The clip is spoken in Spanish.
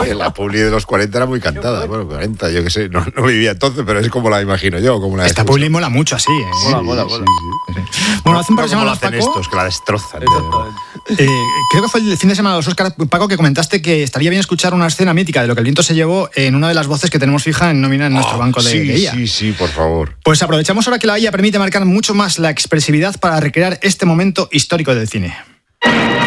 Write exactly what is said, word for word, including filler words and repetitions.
La publi de los cuarenta era muy cantada. Bueno, cuarenta, yo qué sé, no, no vivía entonces, pero es como la imagino yo. Como la Esta publi mola mucho así, ¿eh? Sí, Mola, mola, mola. sí, sí. Bueno, hace un par de ¿Cómo lo semanas, hacen Paco, estos, que la destrozan? eh, creo que fue el fin de semana de los Oscars, Paco, que comentaste que estaría bien escuchar una escena mítica de Lo que el viento se llevó en una de las voces que tenemos fija en nómina en nuestro Oh, banco de, sí, de I A. Sí, sí, por favor. Pues aprovechamos ahora que la I A permite marcar mucho más la expresividad para recrear este momento histórico del cine.